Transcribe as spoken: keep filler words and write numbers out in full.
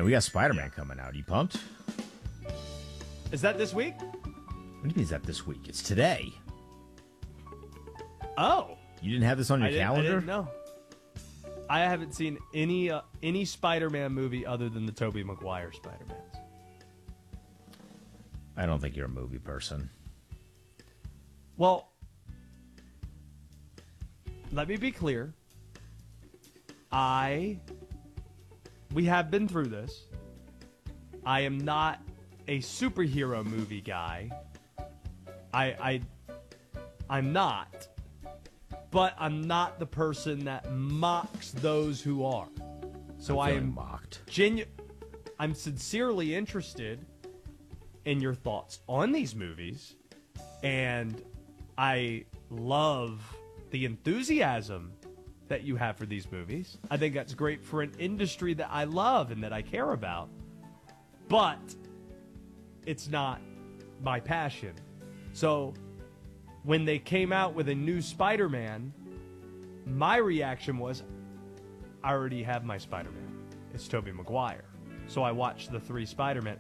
And we got Spider-Man coming out. You pumped? Is that this week? What do you mean is that this week? It's today. Oh. You didn't have this on your I didn't, calendar? I didn't know. I haven't seen any uh, any Spider-Man movie other than the Tobey Maguire Spider-Mans. I don't think you're a movie person. Well, let me be clear. I, we have been through this. I am not a superhero movie guy. I, I, I'm not. But I'm not the person that mocks those who are. So I am mocked. Genu- I'm sincerely interested in your thoughts on these movies, and I love the enthusiasm that you have for these movies. I think that's great for an industry that I love and that I care about. But it's not my passion. So when they came out with a new Spider-Man, my reaction was, I already have my Spider-Man. It's Tobey Maguire. So I watched the three Spider-Man.